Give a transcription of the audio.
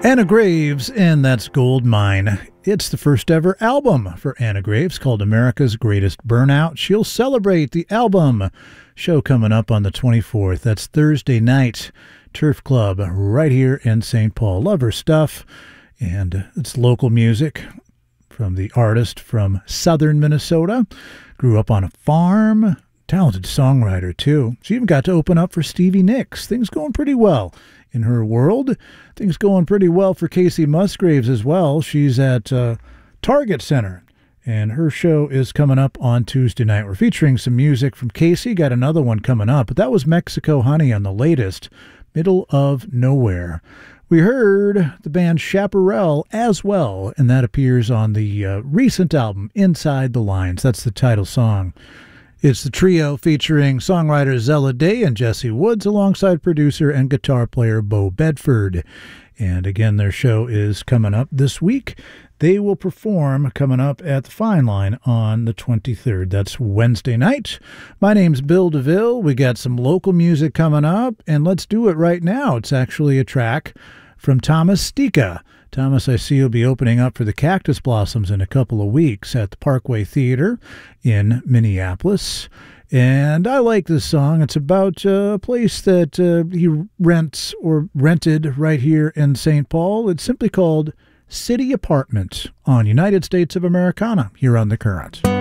Anna Graves, and that's Gold Mine. It's the first ever album for Anna Graves called America's Greatest Burnout. She'll celebrate the album show coming up on the 24th. That's Thursday night, Turf Club, right here in St. Paul. Love her stuff, and it's local music from the artist from southern Minnesota. Grew up on a farm. Talented songwriter, too. She even got to open up for Stevie Nicks. Things going pretty well in her world. Things going pretty well for Casey Musgraves as well. She's at Target Center, and her show is coming up on Tuesday night. We're featuring some music from Casey. Got another one coming up, but that was Mexico Honey on the latest, Middle of Nowhere. We heard the band Chaparral as well, and that appears on the recent album, Inside the Lines. That's the title song. It's the trio featuring songwriter Zella Day and Jesse Woods alongside producer and guitar player Bo Bedford. And again, their show is coming up this week. They will perform coming up at the Fine Line on the 23rd. That's Wednesday night. My name's Bill DeVille. We got some local music coming up, and let's do it right now. It's actually a track from Thomas Stika. Thomas, I see you'll be opening up for the Cactus Blossoms in a couple of weeks at the Parkway Theater in Minneapolis. And I like this song. It's about a place that he rents or rented right here in St. Paul. It's simply called City Apartment on United States of Americana here on The Current.